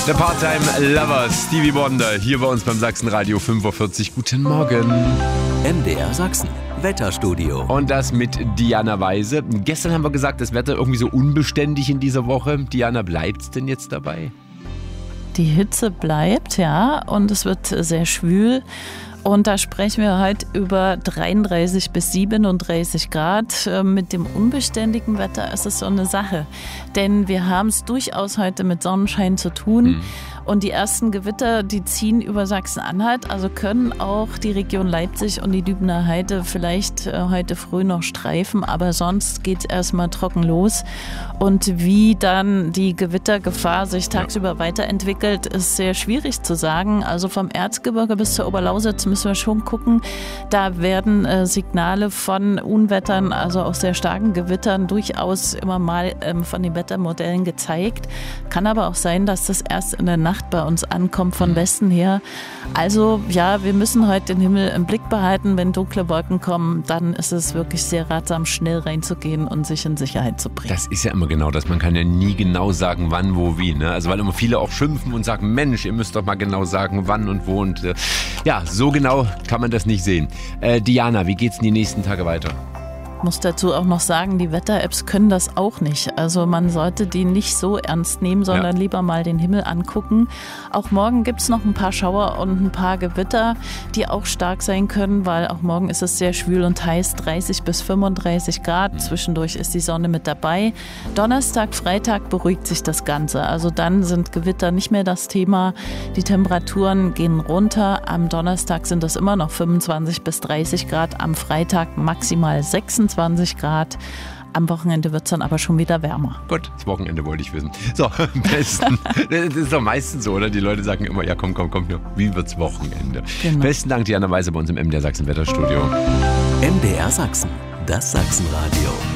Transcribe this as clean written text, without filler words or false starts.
The Part-Time Lovers, Stevie Wonder, hier bei uns beim Sachsenradio 5:40 Uhr. Guten Morgen. MDR Sachsen, Wetterstudio. Und das mit Diana Weise. Gestern haben wir gesagt, das Wetter irgendwie so unbeständig in dieser Woche. Diana, bleibt's denn jetzt dabei? Die Hitze bleibt, ja, und es wird sehr schwül. Und da sprechen wir heute über 33 bis 37 Grad. Mit dem unbeständigen Wetter ist es so eine Sache. Denn wir haben es durchaus heute mit Sonnenschein zu tun. Und die ersten Gewitter, die ziehen über Sachsen-Anhalt, also können auch die Region Leipzig und die Dübener Heide vielleicht heute früh noch streifen, aber sonst geht es erstmal trocken los. Und wie dann die Gewittergefahr sich tagsüber weiterentwickelt, ist sehr schwierig zu sagen. Also vom Erzgebirge bis zur Oberlausitz müssen wir schon gucken. Da werden Signale von Unwettern, also auch sehr starken Gewittern, durchaus immer mal von den Wettermodellen gezeigt. Kann aber auch sein, dass das erst in der Nacht bei uns ankommt von Westen her. Also ja, wir müssen heute den Himmel im Blick behalten. Wenn dunkle Wolken kommen, dann ist es wirklich sehr ratsam, schnell reinzugehen und sich in Sicherheit zu bringen. Das ist ja immer genau das. Man kann ja nie genau sagen, wann, wo, wie. Ne? Also weil immer viele auch schimpfen und sagen, Mensch, ihr müsst doch mal genau sagen, wann und wo. Und ja, so genau kann man das nicht sehen. Diana, wie geht's in die nächsten Tage weiter? Ich muss dazu auch noch sagen, die Wetter-Apps können das auch nicht. Also man sollte die nicht so ernst nehmen, sondern lieber mal den Himmel angucken. Auch morgen gibt es noch ein paar Schauer und ein paar Gewitter, die auch stark sein können, weil auch morgen ist es sehr schwül und heiß, 30 bis 35 Grad. Zwischendurch ist die Sonne mit dabei. Donnerstag, Freitag beruhigt sich das Ganze. Also dann sind Gewitter nicht mehr das Thema. Die Temperaturen gehen runter. Am Donnerstag sind es immer noch 25 bis 30 Grad. Am Freitag maximal 26 Grad. Am Wochenende wird es dann aber schon wieder wärmer. Gut, das Wochenende wollte ich wissen. So, am besten. Das ist doch meistens so, oder? Die Leute sagen immer, ja komm, wie wird's Wochenende? Genau. Besten Dank, Diana Weise, bei uns im MDR Sachsen Wetterstudio. MDR Sachsen, das Sachsenradio.